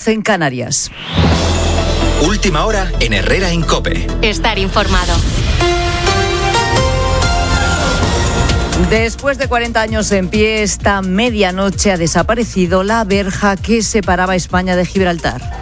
12 en Canarias. Última hora en Herrera en COPE. Estar informado. Después de 40 años en pie, esta medianoche ha desaparecido la verja que separaba España de Gibraltar.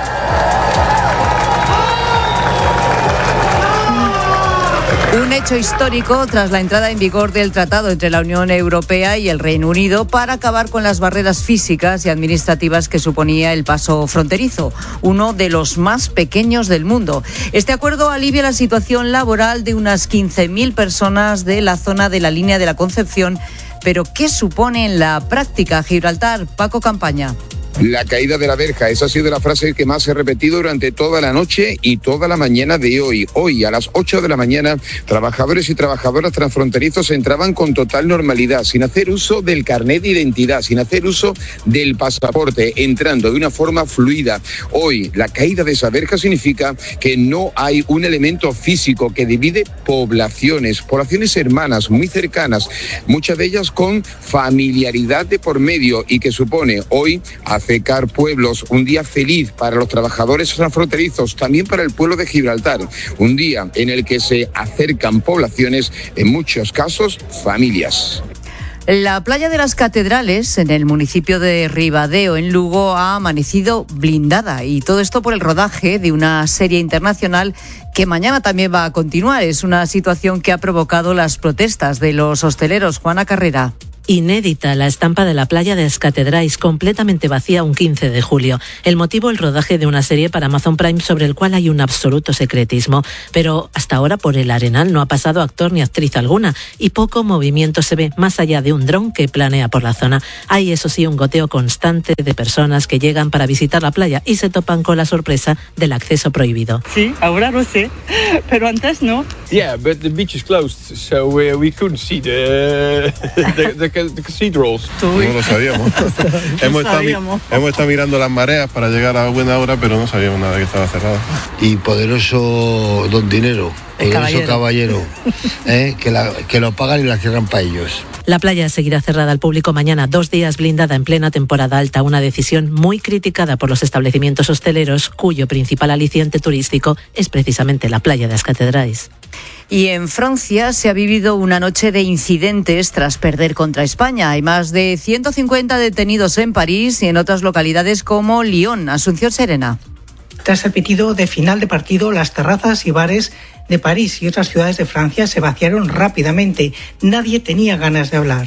Un hecho histórico tras la entrada en vigor del tratado entre la Unión Europea y el Reino Unido para acabar con las barreras físicas y administrativas que suponía el paso fronterizo, uno de los más pequeños del mundo. Este acuerdo alivia la situación laboral de unas 15.000 personas de la zona de la Línea de la Concepción, pero ¿qué supone en la práctica Gibraltar? Paco Campaña. La caída de la verja, esa ha sido la frase que más he repetido durante toda la noche y toda la mañana de hoy. Hoy, a las 8 de la mañana, trabajadores y trabajadoras transfronterizos entraban con total normalidad, sin hacer uso del carnet de identidad, sin hacer uso del pasaporte, entrando de una forma fluida. Hoy, la caída de esa verja significa que no hay un elemento físico que divide poblaciones hermanas, muy cercanas, muchas de ellas con familiaridad de por medio y que supone hoy acercar pueblos, un día feliz para los trabajadores transfronterizos, también para el pueblo de Gibraltar, un día en el que se acercan poblaciones, en muchos casos, familias. La playa de las Catedrales, en el municipio de Ribadeo, en Lugo, ha amanecido blindada, y todo esto por el rodaje de una serie internacional que mañana también va a continuar. Es una situación que ha provocado las protestas de los hosteleros. Juana Carrera. Inédita la estampa de la playa de las Catedrales, completamente vacía un 15 de julio. El motivo, el rodaje de una serie para Amazon Prime sobre el cual hay un absoluto secretismo. Pero hasta ahora por el Arenal no ha pasado actor ni actriz alguna y poco movimiento se ve más allá de un dron que planea por la zona. Hay, eso sí, un goteo constante de personas que llegan para visitar la playa y se topan con la sorpresa del acceso prohibido. Sí, ahora lo sé, pero antes no. Yeah, but the beach is closed, so we couldn't see the cathedrals. No lo sabíamos. hemos estado mirando las mareas para llegar a buena hora, pero no sabíamos nada que estaba cerrado. Y poderoso don Dinero, poderoso caballero, que lo pagan y la cierran para ellos. La playa seguirá cerrada al público mañana, 2 días blindada en plena temporada alta, una decisión muy criticada por los establecimientos hosteleros, cuyo principal aliciente turístico es precisamente la playa de las Catedrales. Y en Francia se ha vivido una noche de incidentes tras perder contra España. Hay más de 150 detenidos en París y en otras localidades como Lyon. Asunción Serena. Tras el pitido de final de partido, las terrazas y bares de París y otras ciudades de Francia se vaciaron rápidamente. Nadie tenía ganas de hablar.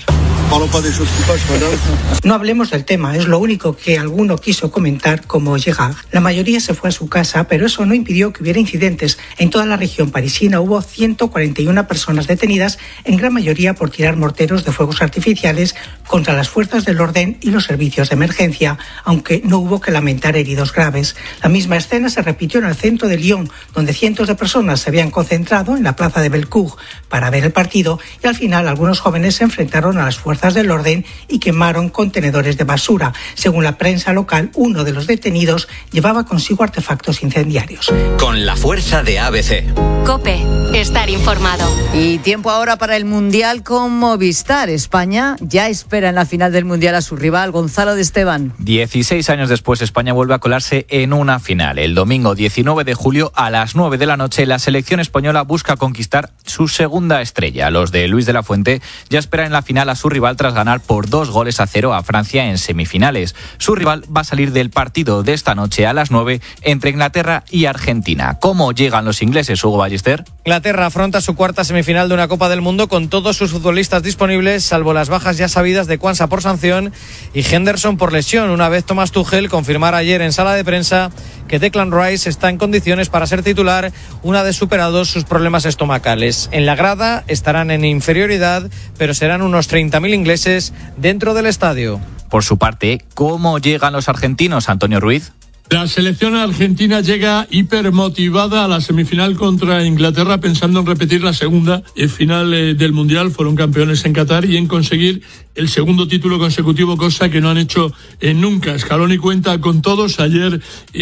No hablemos del tema, es lo único que alguno quiso comentar como Gerard. La mayoría se fue a su casa, pero eso no impidió que hubiera incidentes. En toda la región parisina hubo 141 personas detenidas, en gran mayoría por tirar morteros de fuegos artificiales contra las fuerzas del orden y los servicios de emergencia, aunque no hubo que lamentar heridos graves. La misma escena se repitió en el centro de Lyon, donde cientos de personas se habían concentrado en la plaza de Bellecour para ver el partido y al final algunos jóvenes se enfrentaron a las fuerzas del orden y quemaron contenedores de basura. Según la prensa local, uno de los detenidos llevaba consigo artefactos incendiarios. Con la fuerza de ABC. COPE, estar informado. Y tiempo ahora para el Mundial con Movistar. España ya espera en la final del Mundial a su rival, Gonzalo de Esteban. 16 años después, España vuelve a colarse en una final. El domingo 19 de julio a las 9 de la noche, la selección española busca conquistar su segunda estrella. Los de Luis de la Fuente ya esperan en la final a su rival tras ganar por 2-0 a Francia en semifinales. Su rival va a salir del partido de esta noche a las 9 entre Inglaterra y Argentina. ¿Cómo llegan los ingleses, Hugo Ballester? Inglaterra afronta su cuarta semifinal de una Copa del Mundo con todos sus futbolistas disponibles, salvo las bajas ya sabidas de Quansah por sanción y Henderson por lesión, una vez Thomas Tuchel confirmara ayer en sala de prensa que Declan Rice está en condiciones para ser titular una vez superados sus problemas estomacales. En la grada estarán en inferioridad, pero serán unos 30.000 ingleses dentro del estadio. Por su parte, ¿cómo llegan los argentinos, Antonio Ruiz? La selección argentina llega hipermotivada a la semifinal contra Inglaterra, pensando en repetir la segunda final del Mundial. Fueron campeones en Qatar y en conseguir el segundo título consecutivo, cosa que no han hecho nunca. Scaloni cuenta con todos. Ayer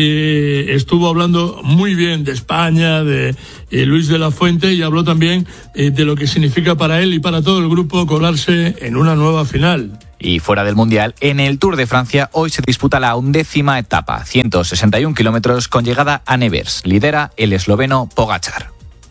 estuvo hablando muy bien de España, de Luis de la Fuente, y habló también de lo que significa para él y para todo el grupo colarse en una nueva final. Y fuera del Mundial, en el Tour de Francia, hoy se disputa la 11ª etapa, 161 kilómetros con llegada a Nevers. Lidera el esloveno Pogačar.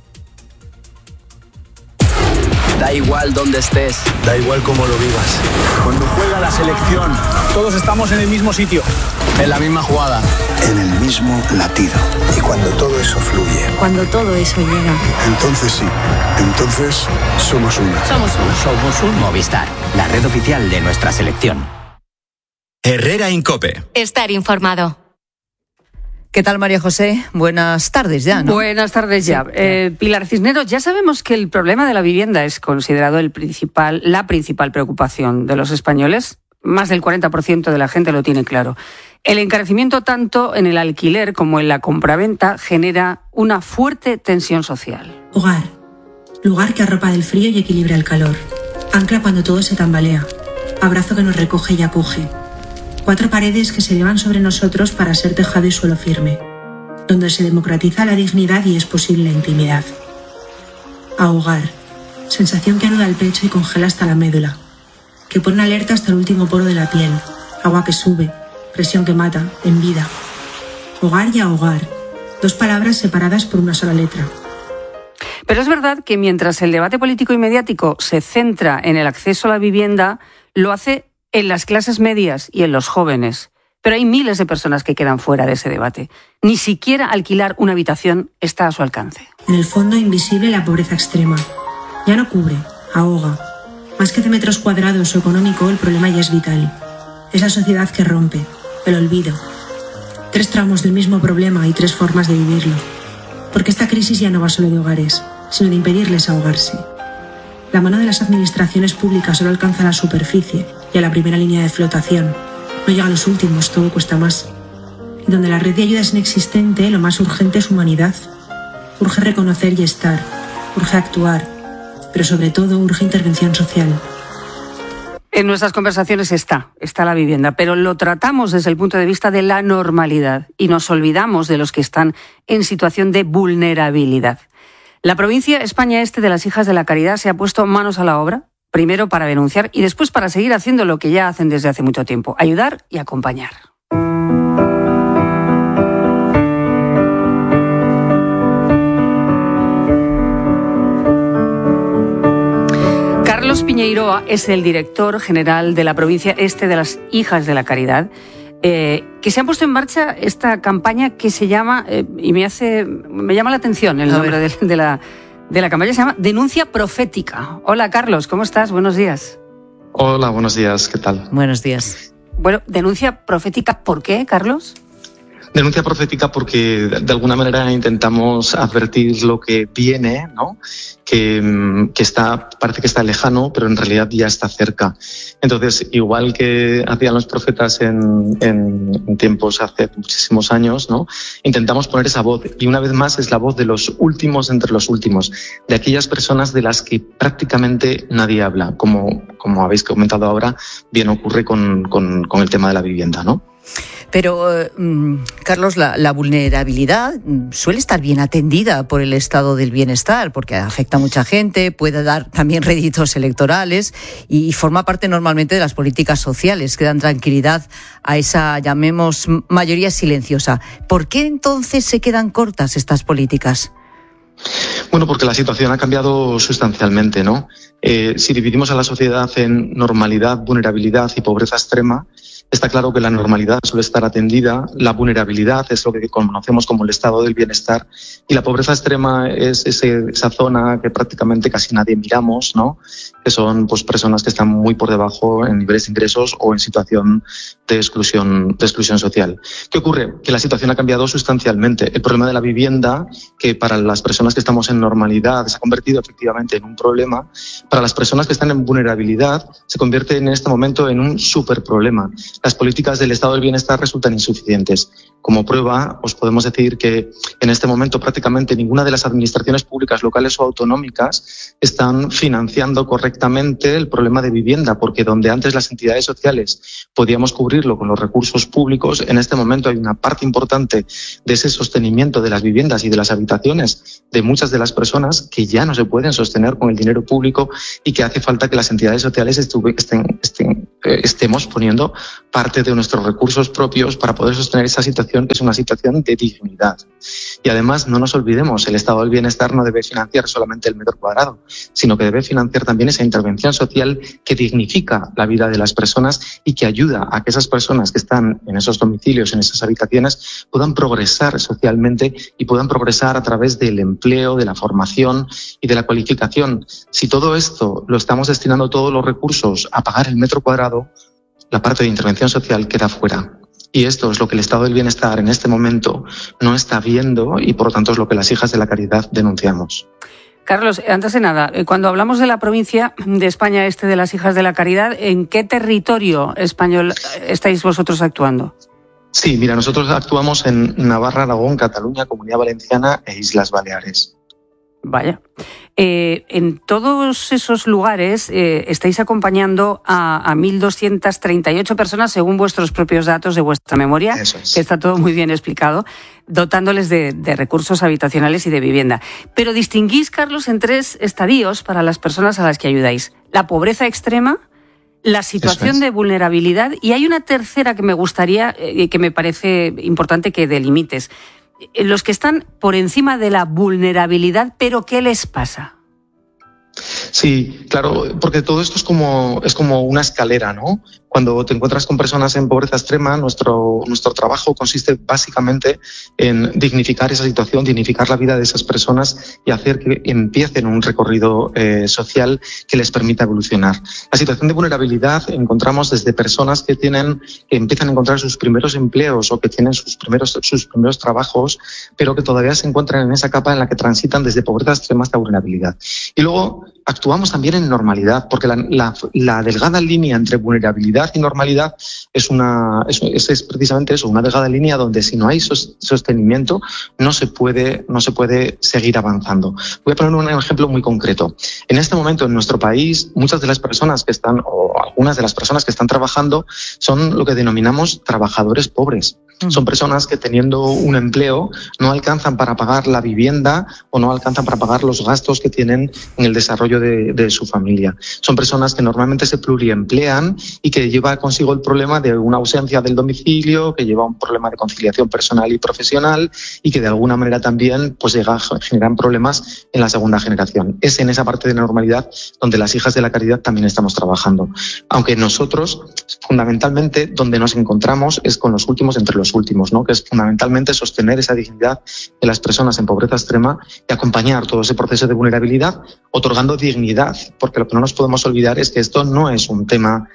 Da igual dónde estés, da igual cómo lo vivas. Cuando juega la selección, todos estamos en el mismo sitio, en la misma jugada, en el mismo latido. Y cuando todo eso fluye, cuando todo eso llega, entonces sí, entonces somos uno. Somos uno. Somos un Movistar, la red oficial de nuestra selección. Herrera en COPE. Estar informado. ¿Qué tal, María José? Buenas tardes ya, ¿no? Buenas tardes ya. Sí. Pilar Cisneros, ya sabemos que el problema de la vivienda es considerado la principal preocupación de los españoles. Más del 40% de la gente lo tiene claro. El encarecimiento tanto en el alquiler como en la compraventa genera una fuerte tensión social. Hogar. Lugar que arropa del frío y equilibra el calor. Ancla cuando todo se tambalea. Abrazo que nos recoge y acoge. 4 paredes que se elevan sobre nosotros para ser tejado y suelo firme, donde se democratiza la dignidad y es posible la intimidad. Ahogar, sensación que anuda el pecho y congela hasta la médula, que pone alerta hasta el último poro de la piel, agua que sube, presión que mata, en vida. Hogar y ahogar, 2 palabras separadas por una sola letra. Pero es verdad que mientras el debate político y mediático se centra en el acceso a la vivienda, lo hace en las clases medias y en los jóvenes. Pero hay miles de personas que quedan fuera de ese debate. Ni siquiera alquilar una habitación está a su alcance. En el fondo invisible la pobreza extrema. Ya no cubre, ahoga. Más que de metros cuadrados o económico, el problema ya es vital. Es la sociedad que rompe, el olvido. 3 tramos del mismo problema y 3 formas de vivirlo. Porque esta crisis ya no va solo de hogares, sino de impedirles ahogarse. La mano de las administraciones públicas solo alcanza la superficie y a la primera línea de flotación. No llega a los últimos, todo cuesta más. Y donde la red de ayuda es inexistente, lo más urgente es humanidad. Urge reconocer y estar, urge actuar, pero sobre todo urge intervención social. En nuestras conversaciones está la vivienda, pero lo tratamos desde el punto de vista de la normalidad y nos olvidamos de los que están en situación de vulnerabilidad. La provincia España Este de las Hijas de la Caridad se ha puesto manos a la obra, primero para denunciar y después para seguir haciendo lo que ya hacen desde hace mucho tiempo, ayudar y acompañar. Carlos Piñeiroa es el director general de la provincia Este de las Hijas de la Caridad, que se ha puesto en marcha esta campaña que se llama, y me llama la atención el nombre de la campaña, se llama Denuncia Profética. Hola Carlos, ¿cómo estás? Buenos días. Hola, buenos días, ¿qué tal? Buenos días. Bueno, Denuncia Profética, ¿por qué, Carlos? Denuncia profética porque de alguna manera intentamos advertir lo que viene, ¿no? Que parece que está lejano, pero en realidad ya está cerca. Entonces, igual que hacían los profetas en tiempos hace muchísimos años, ¿no? Intentamos poner esa voz, y una vez más es la voz de los últimos entre los últimos, de aquellas personas de las que prácticamente nadie habla, como habéis comentado ahora, bien ocurre con el tema de la vivienda, ¿no? Pero, Carlos, la vulnerabilidad suele estar bien atendida por el estado del bienestar, porque afecta a mucha gente, puede dar también réditos electorales y forma parte normalmente de las políticas sociales que dan tranquilidad a esa, llamemos, mayoría silenciosa. ¿Por qué entonces se quedan cortas estas políticas? Bueno, porque la situación ha cambiado sustancialmente, ¿no? Si dividimos a la sociedad en normalidad, vulnerabilidad y pobreza extrema, está claro que la normalidad suele estar atendida, la vulnerabilidad es lo que conocemos como el estado del bienestar y la pobreza extrema es esa zona que prácticamente casi nadie miramos, ¿no? Que son pues personas que están muy por debajo en niveles de ingresos o en situación de exclusión social. ¿Qué ocurre? Que la situación ha cambiado sustancialmente. El problema de la vivienda, que para las personas que estamos en normalidad se ha convertido efectivamente en un problema, para las personas que están en vulnerabilidad se convierte en este momento en un superproblema. las políticas del estado del bienestar resultan insuficientes. Como prueba, os podemos decir que en este momento prácticamente ninguna de las administraciones públicas locales o autonómicas están financiando correctamente el problema de vivienda, porque donde antes las entidades sociales podíamos cubrirlo con los recursos públicos, en este momento hay una parte importante de ese sostenimiento de las viviendas y de las habitaciones de muchas de las personas que ya no se pueden sostener con el dinero público y que hace falta que las entidades sociales estemos poniendo parte de nuestros recursos propios para poder sostener esa situación, que es una situación de dignidad. Y además, no nos olvidemos, el estado del bienestar no debe financiar solamente el metro cuadrado, sino que debe financiar también esa intervención social que dignifica la vida de las personas y que ayuda a que esas personas que están en esos domicilios, en esas habitaciones, puedan progresar socialmente y puedan progresar a través del empleo, de la formación y de la cualificación. Si todo esto lo estamos destinando todos los recursos a pagar el metro cuadrado, la parte de intervención social queda fuera. Y esto es lo que el estado del bienestar en este momento no está viendo y por lo tanto es lo que las hijas de la caridad denunciamos. Carlos, antes de nada, cuando hablamos de la provincia de España de las hijas de la caridad, ¿en qué territorio español estáis vosotros actuando? Sí, mira, nosotros actuamos en Navarra, Aragón, Cataluña, Comunidad Valenciana e Islas Baleares. Vaya. En todos esos lugares estáis acompañando a 1.238 personas según vuestros propios datos de vuestra memoria, que está todo muy bien explicado, dotándoles de recursos habitacionales y de vivienda. Pero distinguís, Carlos, en 3 estadios para las personas a las que ayudáis: la pobreza extrema, la situación de vulnerabilidad, y hay una tercera que me gustaría, que me parece importante que delimites. Los que están por encima de la vulnerabilidad, ¿pero qué les pasa? Sí, claro, porque todo esto es como una escalera, ¿no? Cuando te encuentras con personas en pobreza extrema, nuestro trabajo consiste básicamente en dignificar esa situación, dignificar la vida de esas personas y hacer que empiecen un recorrido social que les permita evolucionar. La situación de vulnerabilidad encontramos desde personas que empiezan a encontrar sus primeros empleos o que tienen sus primeros trabajos, pero que todavía se encuentran en esa capa en la que transitan desde pobreza extrema hasta vulnerabilidad. Y luego actuamos también en normalidad, porque la delgada línea entre vulnerabilidad y normalidad es precisamente eso, una delgada línea donde si no hay sostenimiento no se puede seguir avanzando. Voy a poner un ejemplo muy concreto. En este momento en nuestro país, muchas de las personas que están, o algunas de las personas que están trabajando, son lo que denominamos trabajadores pobres. Son personas que teniendo un empleo no alcanzan para pagar la vivienda o no alcanzan para pagar los gastos que tienen en el desarrollo de su familia. Son personas que normalmente se pluriemplean y que lleva consigo el problema de una ausencia del domicilio, que lleva un problema de conciliación personal y profesional y que de alguna manera también generan problemas en la segunda generación. Es en esa parte de normalidad donde las hijas de la caridad también estamos trabajando. Aunque nosotros, fundamentalmente, donde nos encontramos es con los últimos entre los últimos, ¿no? Que es fundamentalmente sostener esa dignidad de las personas en pobreza extrema y acompañar todo ese proceso de vulnerabilidad, otorgando dignidad, porque lo que no nos podemos olvidar es que esto no es un tema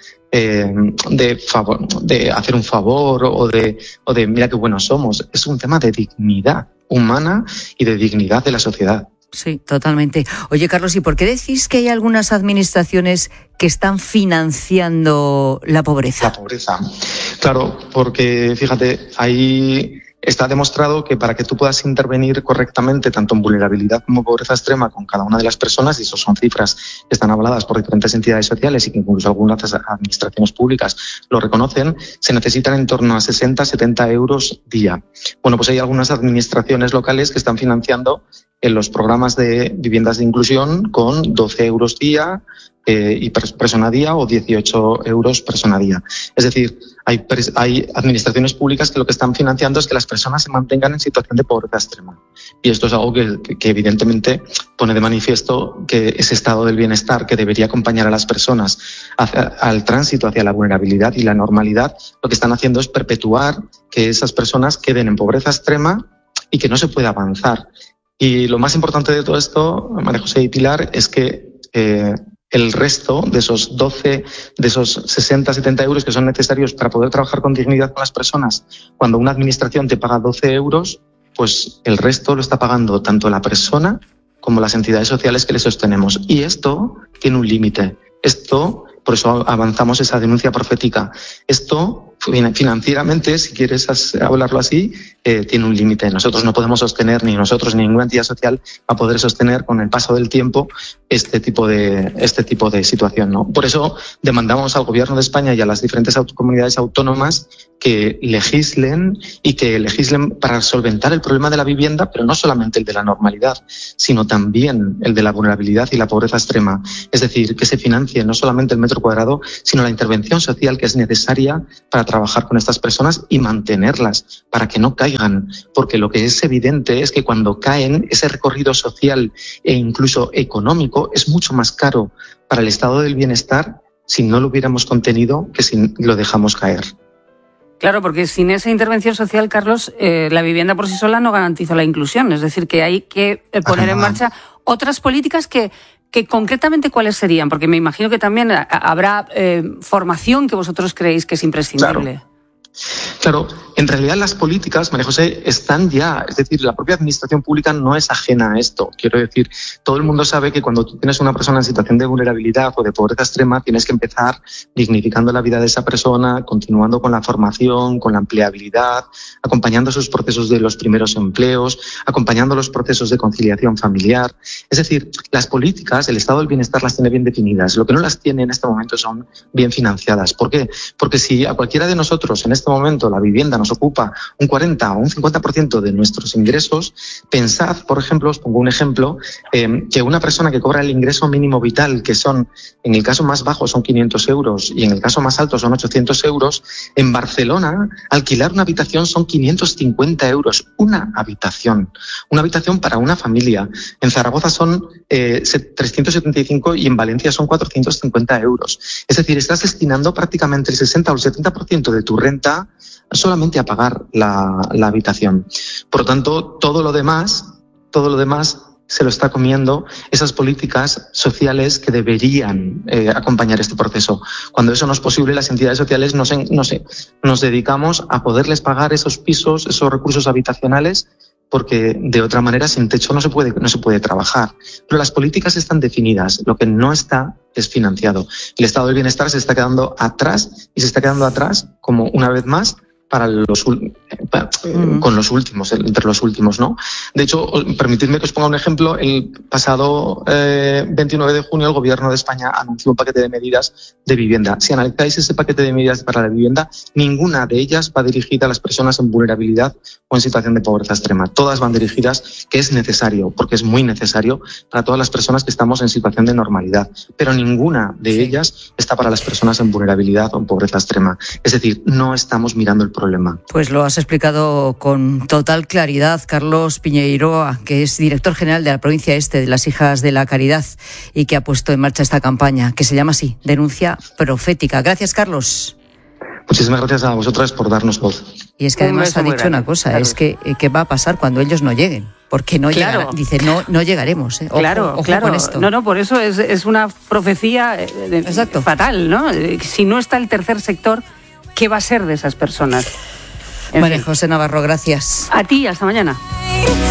de hacer un favor o de mira qué buenos somos, es un tema de dignidad humana y de dignidad de la sociedad. Sí, totalmente. Oye, Carlos, ¿y por qué decís que hay algunas administraciones que están financiando la pobreza? La pobreza. Claro, porque fíjate, ahí está demostrado que para que tú puedas intervenir correctamente tanto en vulnerabilidad como pobreza extrema con cada una de las personas, y eso son cifras que están avaladas por diferentes entidades sociales y que incluso algunas administraciones públicas lo reconocen, se necesitan en torno a 60-70 euros día. Bueno, pues hay algunas administraciones locales que están financiando en los programas de viviendas de inclusión con 12 euros día y persona día o 18 euros persona día. Es decir, hay administraciones públicas que lo que están financiando es que las personas se mantengan en situación de pobreza extrema. Y esto es algo que evidentemente pone de manifiesto que ese estado del bienestar que debería acompañar a las personas al tránsito hacia la vulnerabilidad y la normalidad, lo que están haciendo es perpetuar que esas personas queden en pobreza extrema y que no se pueda avanzar. Y lo más importante de todo esto, María José y Pilar, es que el resto de esos 60-70 euros que son necesarios para poder trabajar con dignidad con las personas, cuando una administración te paga 12 euros, pues el resto lo está pagando tanto la persona como las entidades sociales que le sostenemos. Y esto tiene un límite. Por eso avanzamos esa denuncia profética. Esto financieramente, si quieres hablarlo así, tiene un límite. Nosotros no podemos sostener, ni nosotros ni ninguna entidad social va a poder sostener con el paso del tiempo este tipo de situación, ¿no? Por eso demandamos al Gobierno de España y a las diferentes comunidades autónomas que legislen para solventar el problema de la vivienda, pero no solamente el de la normalidad, sino también el de la vulnerabilidad y la pobreza extrema. Es decir, que se financie no solamente el metro cuadrado, sino la intervención social que es necesaria para trabajar con estas personas y mantenerlas, para que no caigan. Porque lo que es evidente es que cuando caen, ese recorrido social e incluso económico es mucho más caro para el estado del bienestar si no lo hubiéramos contenido que si lo dejamos caer. Claro, porque sin esa intervención social, Carlos, la vivienda por sí sola no garantiza la inclusión. Es decir, que hay que poner en marcha otras políticas que concretamente, ¿cuáles serían? Porque me imagino que también habrá formación que vosotros creéis que es imprescindible. Claro, en realidad las políticas, María José, están ya, es decir, la propia administración pública no es ajena a esto. Quiero decir, todo el mundo sabe que cuando tú tienes una persona en situación de vulnerabilidad o de pobreza extrema, tienes que empezar dignificando la vida de esa persona, continuando con la formación, con la empleabilidad, acompañando sus procesos de los primeros empleos, acompañando los procesos de conciliación familiar. Es decir, las políticas, el estado del bienestar las tiene bien definidas. Lo que no las tiene en este momento son bien financiadas. ¿Por qué? Porque si a cualquiera de nosotros en este momento la vivienda nos ocupa un 40 o un 50% de nuestros ingresos, pensad, por ejemplo, os pongo un ejemplo, que una persona que cobra el ingreso mínimo vital, que son, en el caso más bajo son 500 euros y en el caso más alto son 800 euros, en Barcelona alquilar una habitación son 550 euros, una habitación para una familia. En Zaragoza son 375 y en Valencia son 450 euros. Es decir, estás destinando prácticamente el 60 o el 70% de tu renta solamente a pagar la habitación. Por lo tanto, todo lo demás se lo está comiendo esas políticas sociales que deberían acompañar este proceso. Cuando eso no es posible, las entidades sociales nos dedicamos a poderles pagar esos pisos, esos recursos habitacionales, porque de otra manera sin techo no se puede trabajar. Pero las políticas están definidas, lo que no está es financiado. El estado del bienestar se está quedando atrás y se está quedando atrás como una vez más con los últimos, entre los últimos, ¿no? De hecho, permitidme que os ponga un ejemplo. El pasado 29 de junio el Gobierno de España anunció un paquete de medidas de vivienda. Si analizáis ese paquete de medidas para la vivienda, ninguna de ellas va dirigida a las personas en vulnerabilidad o en situación de pobreza extrema. Todas van dirigidas, que es necesario, porque es muy necesario para todas las personas que estamos en situación de normalidad. Pero ninguna de ellas está para las personas en vulnerabilidad o en pobreza extrema. Es decir, no estamos mirando el problema. Pues lo has explicado con total claridad, Carlos Piñeiroa, que es director general de la provincia este de las Hijas de la Caridad y que ha puesto en marcha esta campaña que se llama así, Denuncia Profética. Gracias, Carlos. Muchísimas gracias a vosotras por darnos voz. Y es que además ha dicho una cosa, Carlos. Es que ¿qué va a pasar cuando ellos no lleguen? Porque no llegarán, dice, no llegaremos. Ojo, claro. con esto. No, por eso es una profecía fatal, ¿no? Si no está el tercer sector, ¿qué va a ser de esas personas? María José Navarro, gracias. A ti, hasta mañana.